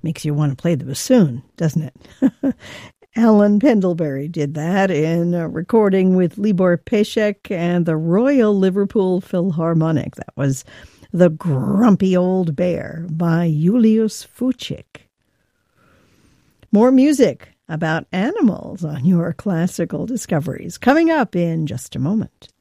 Makes you want to play the bassoon, doesn't it? Alan Pendlebury did that in a recording with Libor Peshek and the Royal Liverpool Philharmonic. That was The Grumpy Old Bear by Julius Fuchik. More music about animals on your classical discoveries coming up in just a moment.